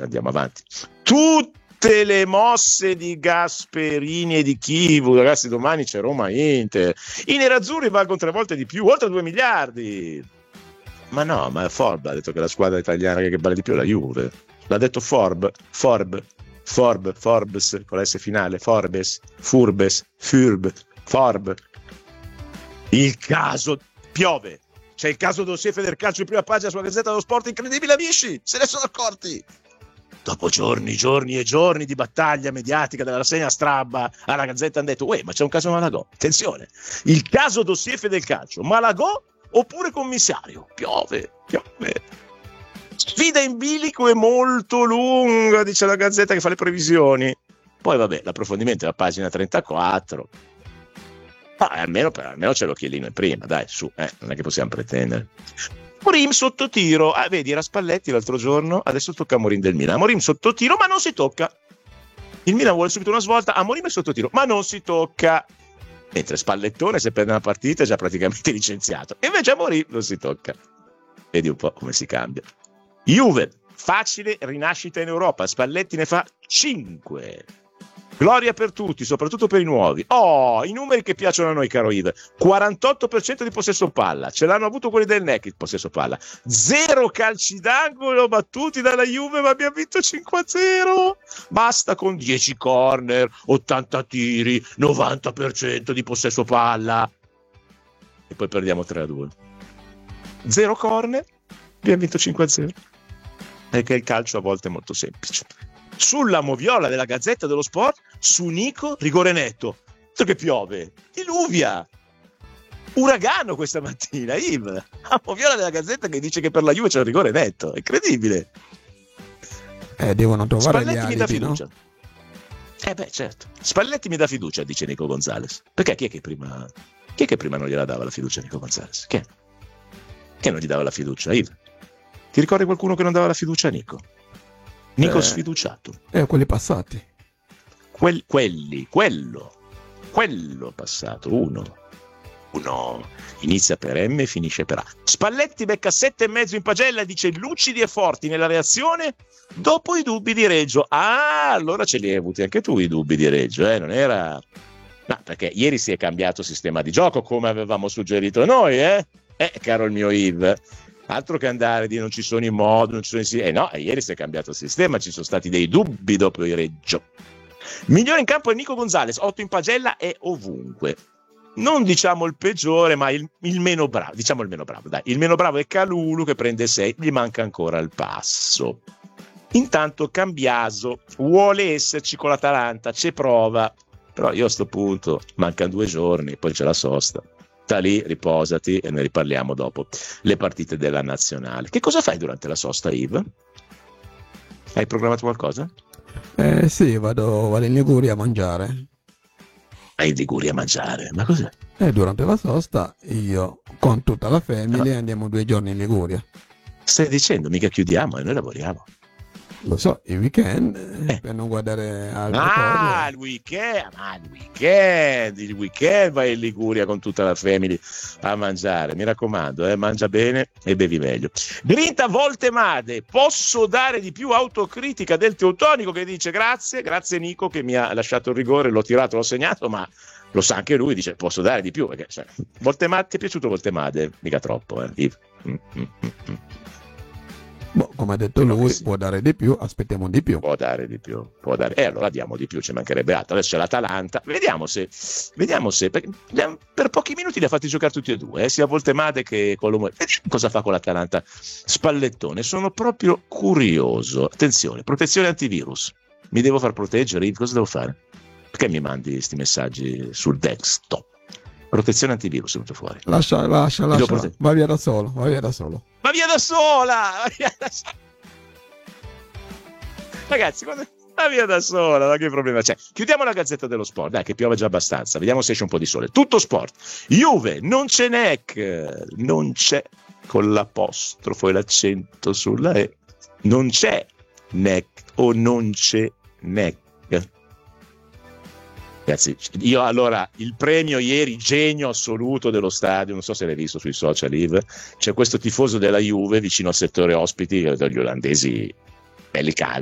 andiamo avanti. Tutte le mosse di Gasperini e di Chivu, ragazzi, domani c'è Roma-Inter, i nerazzurri valgono 3 volte di più, oltre 2 miliardi. Ma no, ma Forbes ha detto che la squadra italiana che vale di più è la Juve, l'ha detto Forbes con la S finale, Forbes. Il caso piove, c'è il caso dossier Federcalcio in prima pagina sulla Gazzetta dello Sport, incredibile amici, se ne sono accorti. Dopo giorni e giorni di battaglia mediatica della rassegna Strabba, alla Gazzetta hanno detto ma c'è un caso Malagò, attenzione, il caso dossier Federcalcio, Malagò oppure commissario, piove. Sfida in bilico e molto lunga, dice la Gazzetta che fa le previsioni. Poi vabbè, l'approfondimento è la pagina 34. Almeno c'è l'occhiellino in prima, dai, su, non è che possiamo pretendere. Amorim sotto tiro, vedi, era Spalletti l'altro giorno, adesso tocca Amorim del Milan. Amorim sotto tiro, ma non si tocca. Il Milan vuole subito una svolta, Amorim è sotto tiro, ma non si tocca. Mentre Spallettone, se perde una partita, è già praticamente licenziato. E invece Amorim non si tocca. Vedi un po' come si cambia. Juve, facile rinascita in Europa, Spalletti ne fa 5. Gloria per tutti, soprattutto per i nuovi. I numeri che piacciono a noi, caro Yves. 48% di possesso palla, ce l'hanno avuto quelli del NEC il possesso palla. 0 calci d'angolo battuti dalla Juve, ma abbiamo vinto 5-0. Basta con 10 corner, 80 tiri, 90% di possesso palla. E poi perdiamo 3-2. 0 corner, abbiamo vinto 5-0. Perché il calcio a volte è molto semplice. Sulla moviola della Gazzetta dello Sport, su Nico, rigore netto. Che piove, diluvia, uragano questa mattina, Yves. La moviola della Gazzetta che dice che per la Juve c'è un rigore netto, è incredibile. Devono trovare Spalletti gli alibi, mi dà fiducia, no? Certo, Spalletti mi dà fiducia, dice Nico Gonzalez. Perché chi è che prima non gliela dava la fiducia a Nico Gonzalez? Chi non gli dava la fiducia, Yves? Ti ricordi qualcuno che non dava la fiducia a Nico? Nico sfiduciato. Quelli passati. Quello passato. Uno inizia per M e finisce per A. Spalletti becca 7,5 in pagella e dice lucidi e forti nella reazione dopo i dubbi di Reggio. Allora ce li hai avuti anche tu i dubbi di Reggio, non era... No, perché ieri si è cambiato sistema di gioco come avevamo suggerito noi, caro il mio Yves. Altro che andare di non ci sono i modi, non ci sono no, ieri si è cambiato il sistema, ci sono stati dei dubbi dopo il Reggio. Migliore in campo è Nico Gonzalez, 8 in pagella e ovunque. Non diciamo il peggiore, ma il meno bravo, diciamo il meno bravo, dai. Il meno bravo è Calulu che prende 6, gli manca ancora il passo. Intanto Cambiaso vuole esserci con l'Atalanta, ci prova, però io a sto punto mancano 2 giorni, poi c'è la sosta. Sta lì, riposati e ne riparliamo dopo le partite della nazionale. Che cosa fai durante la sosta, Yves? Hai programmato qualcosa? Sì, vado in Liguria a mangiare. Hai in Liguria a mangiare? Ma cos'è? Durante la sosta io con tutta la famiglia andiamo 2 giorni in Liguria. Stai dicendo, mica chiudiamo e noi lavoriamo. Lo so, il weekend per non guardare altre cose. Il weekend vai in Liguria con tutta la famiglia a mangiare, mi raccomando, mangia bene e bevi meglio. Grinta Voltemade, posso dare di più? Autocritica del Teutonico che dice grazie Nico che mi ha lasciato il rigore, l'ho tirato, l'ho segnato, ma lo sa anche lui, dice posso dare di più, perché Voltemade, ti è piaciuto Voltemade? Mica troppo, come ha detto lui, può dare di più, aspettiamo di più. Può dare. E allora diamo di più, ci mancherebbe altro. Adesso c'è l'Atalanta, vediamo se per pochi minuti li ha fatti giocare tutti e due, sia Voltemade che Colombo. Vediamo cosa fa con l'Atalanta Spallettone, sono proprio curioso. Attenzione, protezione antivirus, mi devo far proteggere, cosa devo fare? Perché mi mandi questi messaggi sul desktop? Protezione antivirus è venuto fuori. Lascia. Va via da solo. Va via da sola. Ragazzi, va via da sola, ma che problema c'è? Chiudiamo la Gazzetta dello Sport, dai, che piove già abbastanza. Vediamo se esce un po' di sole. Tutto sport. Juve, non c'è NEC. Non c'è con l'apostrofo e l'accento sulla E. Non c'è NEC o non c'è NEC. Ragazzi, io allora il premio ieri genio assoluto dello stadio, non so se l'hai visto sui social, Yves, c'è questo tifoso della Juve vicino al settore ospiti, gli olandesi belli caldi.